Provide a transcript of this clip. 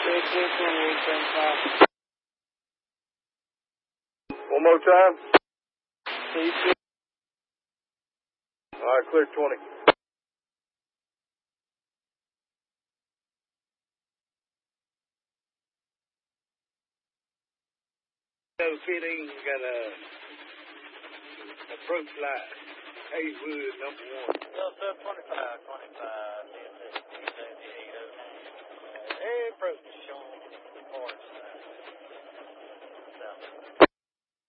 clear 2875. One more time. Please. All right, clear 20. So, Fitting got a approach light. Haywood, number 1. Sub 25.